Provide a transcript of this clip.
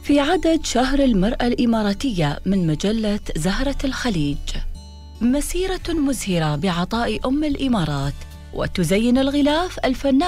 في عدد شهر المرأة الإماراتية من مجلة زهرة الخليج. مسيرة مزهرة بعطاء أم الإمارات، وتزين الغلاف الفنان